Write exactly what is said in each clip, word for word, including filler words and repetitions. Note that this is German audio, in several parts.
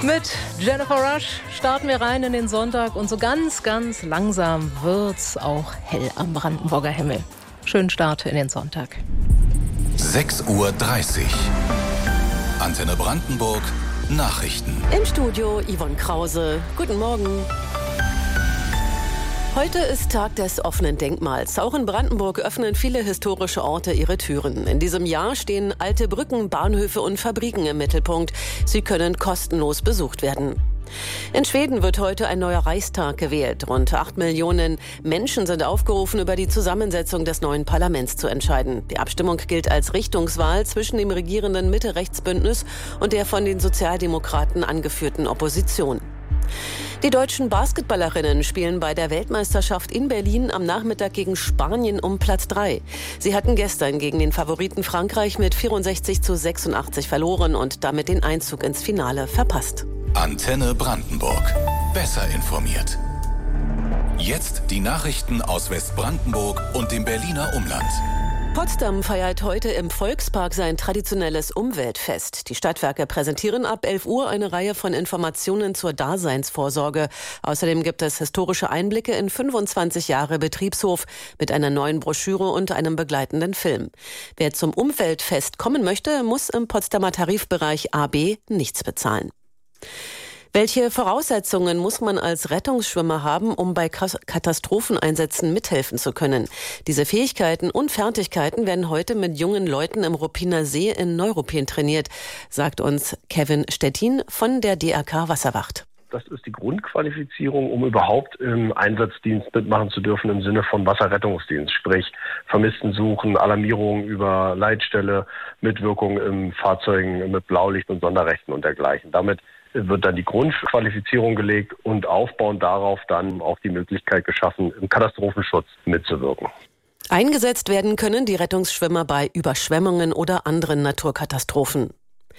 Mit Jennifer Rush starten wir rein in den Sonntag und so ganz, ganz langsam wird's auch hell am Brandenburger Himmel. Schönen Start in den Sonntag. sechs Uhr dreißig. Antenne Brandenburg, Nachrichten. Im Studio Yvonne Krause. Guten Morgen. Heute ist Tag des offenen Denkmals. Auch in Brandenburg öffnen viele historische Orte ihre Türen. In diesem Jahr stehen alte Brücken, Bahnhöfe und Fabriken im Mittelpunkt. Sie können kostenlos besucht werden. In Schweden wird heute ein neuer Reichstag gewählt. Rund acht Millionen Menschen sind aufgerufen, über die Zusammensetzung des neuen Parlaments zu entscheiden. Die Abstimmung gilt als Richtungswahl zwischen dem regierenden Mitte-Rechts-Bündnis und der von den Sozialdemokraten angeführten Opposition. Die deutschen Basketballerinnen spielen bei der Weltmeisterschaft in Berlin am Nachmittag gegen Spanien um Platz drei. Sie hatten gestern gegen den Favoriten Frankreich mit vierundsechzig zu sechsundachtzig verloren und damit den Einzug ins Finale verpasst. Antenne Brandenburg. Besser informiert. Jetzt die Nachrichten aus Westbrandenburg und dem Berliner Umland. Potsdam feiert heute im Volkspark sein traditionelles Umweltfest. Die Stadtwerke präsentieren ab elf Uhr eine Reihe von Informationen zur Daseinsvorsorge. Außerdem gibt es historische Einblicke in fünfundzwanzig Jahre Betriebshof mit einer neuen Broschüre und einem begleitenden Film. Wer zum Umweltfest kommen möchte, muss im Potsdamer Tarifbereich A B nichts bezahlen. Welche Voraussetzungen muss man als Rettungsschwimmer haben, um bei Katastropheneinsätzen mithelfen zu können? Diese Fähigkeiten und Fertigkeiten werden heute mit jungen Leuten im Ruppiner See in Neuruppin trainiert, sagt uns Kevin Stettin von der D R K Wasserwacht. Das ist die Grundqualifizierung, um überhaupt im Einsatzdienst mitmachen zu dürfen im Sinne von Wasserrettungsdienst. Sprich Vermissten suchen, Alarmierungen über Leitstelle, Mitwirkung in Fahrzeugen mit Blaulicht und Sonderrechten und dergleichen. Damit wird dann die Grundqualifizierung gelegt und aufbauend darauf dann auch die Möglichkeit geschaffen, im Katastrophenschutz mitzuwirken. Eingesetzt werden können die Rettungsschwimmer bei Überschwemmungen oder anderen Naturkatastrophen.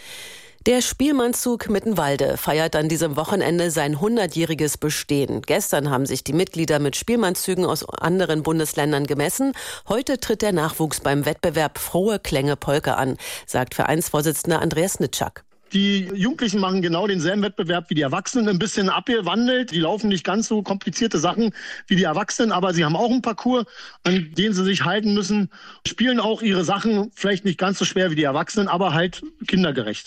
Der Spielmannszug Mittenwalde feiert an diesem Wochenende sein hundertjähriges Bestehen. Gestern haben sich die Mitglieder mit Spielmannszügen aus anderen Bundesländern gemessen. Heute tritt der Nachwuchs beim Wettbewerb Frohe Klänge Polka an, sagt Vereinsvorsitzender Andreas Nitschak. Die Jugendlichen machen genau denselben Wettbewerb wie die Erwachsenen, ein bisschen abgewandelt. Die laufen nicht ganz so komplizierte Sachen wie die Erwachsenen, aber sie haben auch einen Parcours, an den sie sich halten müssen, spielen auch ihre Sachen vielleicht nicht ganz so schwer wie die Erwachsenen, aber halt kindergerecht.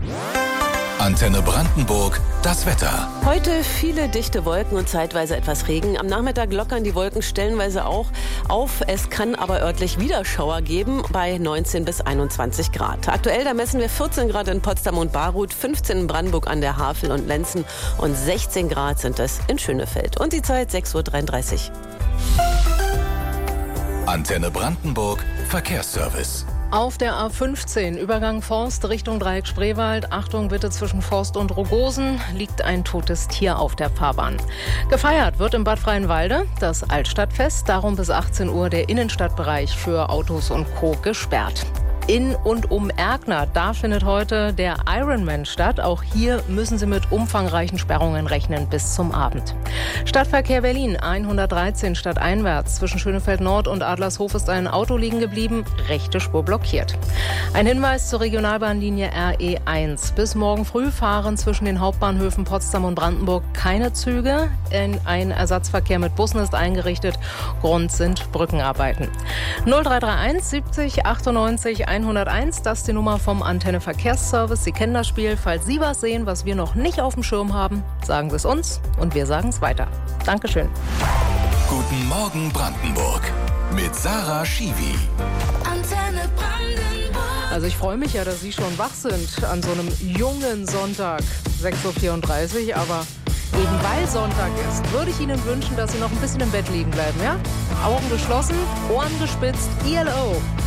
Antenne Brandenburg, das Wetter. Heute viele dichte Wolken und zeitweise etwas Regen. Am Nachmittag lockern die Wolken stellenweise auch auf. Es kann aber örtlich wieder Schauer geben bei neunzehn bis einundzwanzig Grad. Aktuell, da messen wir vierzehn Grad in Potsdam und Baruth, fünfzehn in Brandenburg an der Havel und Lenzen und sechzehn Grad sind es in Schönefeld. Und die Zeit sechs Uhr dreiunddreißig. Antenne Brandenburg, Verkehrsservice. Auf der A fünfzehn, Übergang Forst Richtung Dreieck Spreewald. Achtung bitte, zwischen Forst und Rogosen liegt ein totes Tier auf der Fahrbahn. Gefeiert wird im Bad Freienwalde das Altstadtfest. Darum bis achtzehn Uhr der Innenstadtbereich für Autos und Co. gesperrt. In und um Erkner, da findet heute der Ironman statt. Auch hier müssen Sie mit umfangreichen Sperrungen rechnen bis zum Abend. Stadtverkehr Berlin, hundertdreizehn stadteinwärts. Zwischen Schönefeld Nord und Adlershof ist ein Auto liegen geblieben, rechte Spur blockiert. Ein Hinweis zur Regionalbahnlinie R E eins. Bis morgen früh fahren zwischen den Hauptbahnhöfen Potsdam und Brandenburg keine Züge. Ein Ersatzverkehr mit Bussen ist eingerichtet. Grund sind Brückenarbeiten. null drei drei eins siebzig achtundneunzig hunderteins, das ist die Nummer vom Antenne Verkehrsservice. Sie kennen das Spiel. Falls Sie was sehen, was wir noch nicht auf dem Schirm haben, sagen Sie es uns und wir sagen es weiter. Dankeschön. Guten Morgen Brandenburg mit Sarah Schiwi. Antenne Brandenburg. Also ich freue mich ja, dass Sie schon wach sind an so einem jungen Sonntag, sechs Uhr vierunddreißig, aber eben weil Sonntag ist, würde ich Ihnen wünschen, dass Sie noch ein bisschen im Bett liegen bleiben, ja? Augen geschlossen, Ohren gespitzt, I L O.